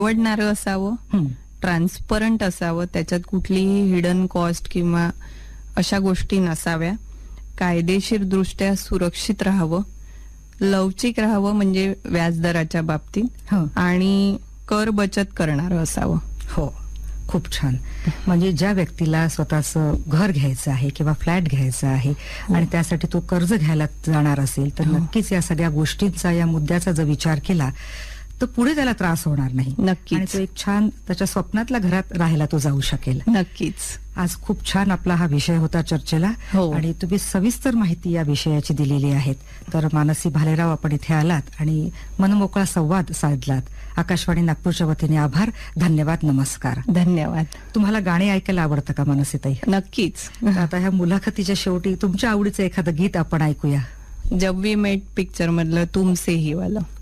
आवडणारं असावं, ट्रान्सपरंट असावं, त्याच्यात कुठलीही हिडन कॉस्ट किंवा अशा गोष्टी नसाव्या, कायदेशीर दृष्ट्या सुरक्षित राहावं, लवचिक राहावं म्हणजे व्याजदराच्या बाबतीत, आणि कर बचत करणारं असावं. हो, खूप छान. म्हणजे ज्या व्यक्तीला स्वतःचं घर घ्यायचं आहे किंवा फ्लॅट घ्यायचा आहे आणि त्यासाठी तो कर्ज घ्यायला जाणार असेल तर नक्कीच या सगळ्या गोष्टींचा, या मुद्द्याचा जर विचार केला तर पुढे त्याला त्रास होणार नाही. नक्कीच. आणि तो एक छान त्याच्या स्वप्नातल्या घरात राहायला तो जाऊ शकेल. नक्कीच. आज खूप छान आपला हा विषय होता चर्चेला. आणि तुम्ही सविस्तर माहिती या विषयाची दिलेली आहेत. तर मानसी भालेराव, आपण इथे आलात आणि मनमोकळा संवाद साधलात. आकाशवाणी नागपूरच्या वतीने आभार, धन्यवाद, नमस्कार. धन्यवाद. तुम्हाला गाणी ऐकायला आवडतं का मानसीताई? नक्कीच. आता ह्या मुलाखतीच्या शेवटी तुमच्या आवडीचं एखादं गीत आपण ऐकूया. जब वी मेट पिक्चर मधलं तुमसे ही वाला.